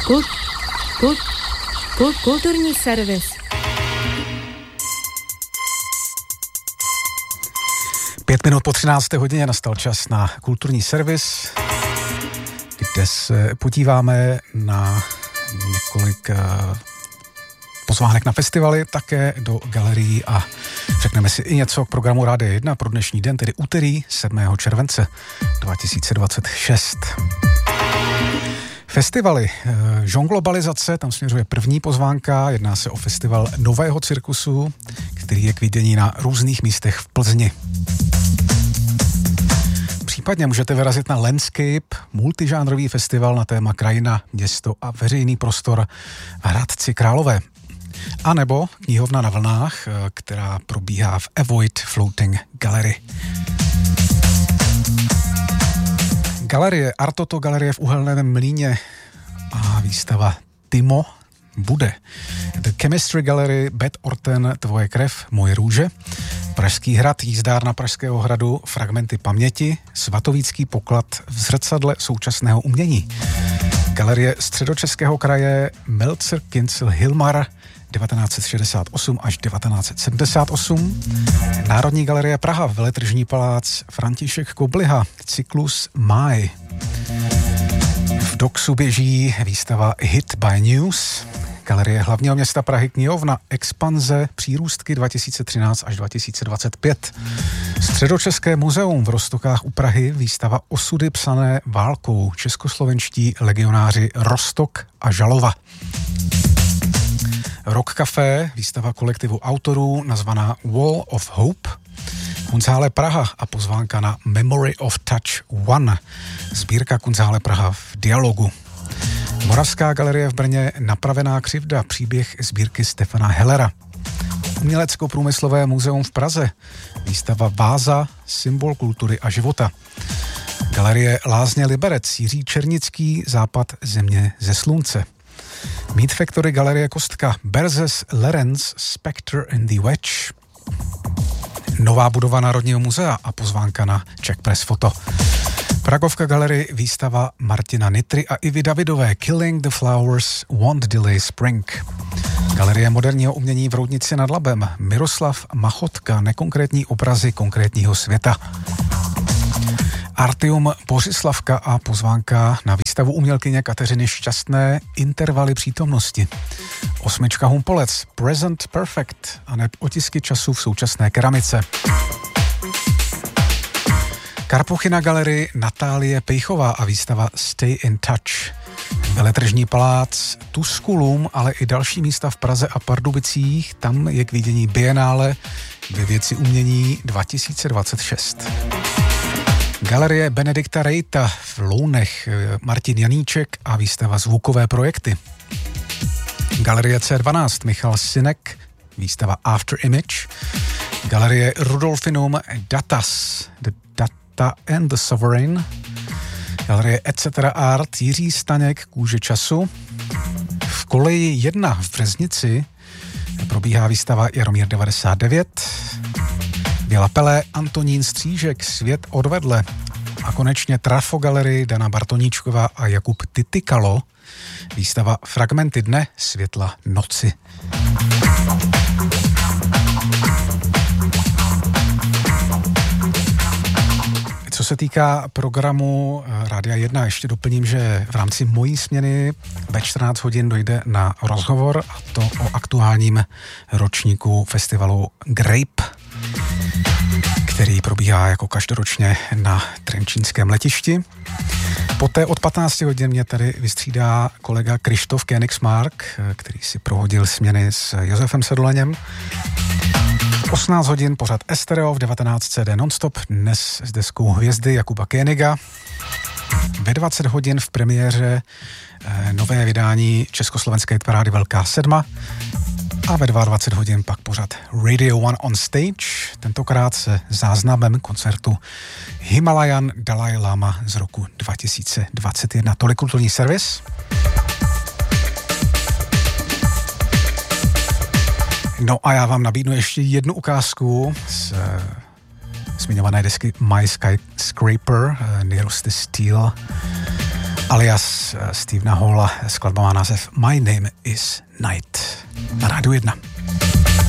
Kulturní servis. Pět minut po 13. hodině nastal čas na kulturní servis, kde se podíváme na několik pozvánek na festivaly, také do galerií a řekneme si i něco k programu Rádia 1 pro dnešní den, tedy úterý 7. července 2026. Festivaly. Žonglobalizace, tam směřuje první pozvánka, jedná se o festival nového cirkusu, který je k vidění na různých místech v Plzni. Případně můžete vyrazit na Landscape, multižánrový festival na téma krajina, město a veřejný prostor v Hradci Králové. A nebo knihovna na vlnách, která probíhá v Avoid Floating Gallery. Galerie Artoto galerie v Uhelném Mlýně a výstava Timo bude. The Chemistry Gallery, Bet Orten, Tvoje krev, moje růže. Pražský hrad, jízdárna Pražského hradu, Fragmenty paměti, Svatovícký poklad v zrcadle současného umění. Galerie Středočeského kraje Meltzer Kincel Hilmar 1968 až 1978. Národní galerie Praha, Veletržní palác František Kobliha, cyklus Máj. V Doxu běží výstava Hit by News. Galerie hlavního města Prahy knihovna Expanze přírůstky 2013 až 2025. Středočeské muzeum v Roztokách u Prahy výstava Osudy psané válkou, českoslovenští legionáři Rostok a Žalova. Rock Café, výstava kolektivu autorů nazvaná Wall of Hope. Kunsthalle Praha a pozvánka na Memory of Touch One. Sbírka Kunsthalle Praha v dialogu. Moravská galerie v Brně Napravená křivda, příběh sbírky Stefana Hellera. Umělecko-průmyslové muzeum v Praze, výstava Váza, symbol kultury a života. Galerie Lázně Liberec, Jiří Černický, Západ země ze slunce. Meat Factory galerie Kostka, Berzes Lorenz, Spectre in the Wedge. Nová budova Národního muzea a pozvánka na Czech Press Photo. Pragovka galerie výstava Martina Nitry a Ivy Davidové Killing the Flowers Won't Delay Spring. Galerie moderního umění v Roudnici nad Labem Miroslav Machotka, nekonkrétní obrazy konkrétního světa. Artium Bořislavka a pozvánka na výstavu umělkyně Kateřiny Šťastné Intervaly přítomnosti. Osmička Humpolec Present Perfect a neb otisky času v současné keramice. Karpuchyna galerii Natálie Pejchová a výstava Stay in Touch. Veletržní palác Tusculum, ale i další místa v Praze a Pardubicích, tam je k vidění Biennále ve věci umění 2026. Galerie Benedikta Rejta v Lounech, Martin Janíček a výstava Zvukové projekty. Galerie C12 Michal Sinek, výstava After Image. Galerie Rudolfinum Datas, The Data and the Sovereign. Galerie Etc. Art Jiří Staněk, Kůže času. V koleji 1 v Březnici probíhá výstava Jaromír 99. Běla Pelé, Antonín Střížek, Svět odvedle. A konečně Trafo galerii Dana Bartoníčková a Jakub Titykalo. Výstava Fragmenty dne, světla noci. Co se týká programu Rádia 1, ještě doplním, že v rámci mojí směny ve 14 hodin dojde na rozhovor, a to o aktuálním ročníku festivalu Grape, který probíhá jako každoročně na trenčínském letišti. Poté od 15 hodin mě tady vystřídá kolega Krištof Koenigsmark, který si prohodil směny s Josefem Sedleněm. 18 hodin pořad Estereo, v 19 CD Nonstop, dnes s deskou Hvězdy Jakuba Koeniga. Ve 20 hodin v premiéře nové vydání československé hitparády Velká sedma. A ve 22 hodin pak pořad Radio One on Stage, tentokrát se záznamem koncertu Himalayan Dalai Lama z roku 2021. Tolik kulturní servis. No a já vám nabídnu ještě jednu ukázku z zmiňované desky My Skyscraper, Nearest the Steel. alias Stevena Halla. Skladba má název My Name is Night na Rádiu 1.